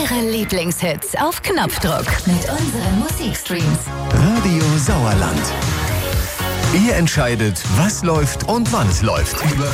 Eure Lieblingshits auf Knopfdruck mit unseren Musikstreams. Radio Sauerland. Ihr entscheidet, was läuft und wann es läuft.